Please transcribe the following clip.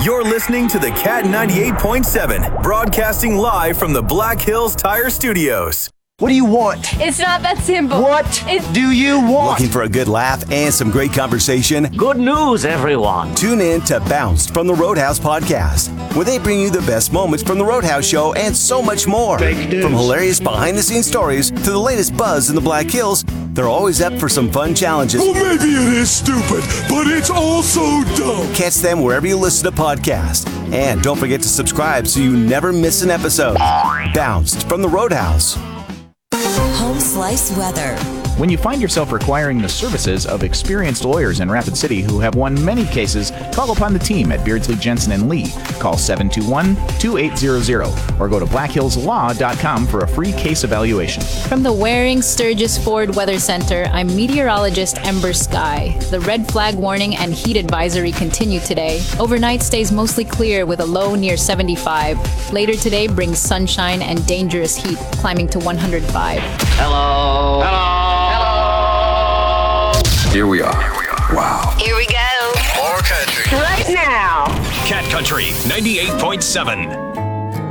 You're listening to the Cat 98.7, broadcasting live from the Black Hills Tire Studios. What do you want? It's not that simple. What do you want? Looking for a good laugh and some great conversation? Good news, everyone. Tune in to Bounced from the Roadhouse podcast, where they bring you the best moments from the Roadhouse show and so much more. From hilarious behind-the-scenes stories to the latest buzz in the Black Hills, they're always up for some fun challenges. Well, maybe it is stupid, but it's also dumb. Catch them wherever you listen to podcasts. And don't forget to subscribe so you never miss an episode. Bounced from the Roadhouse. Home Slice Weather. When you find yourself requiring the services of experienced lawyers in Rapid City who have won many cases, call upon the team at Beardsley, Jensen & Lee. Call 721-2800 or go to blackhillslaw.com for a free case evaluation. From the Waring Sturgis Ford Weather Center, I'm meteorologist Ember Sky. The red flag warning and heat advisory continue today. Overnight stays mostly clear with a low near 75. Later today brings sunshine and dangerous heat, climbing to 105. Hello. Hello. Here we are. Wow. Here we go. More country. Right now. Cat Country 98.7.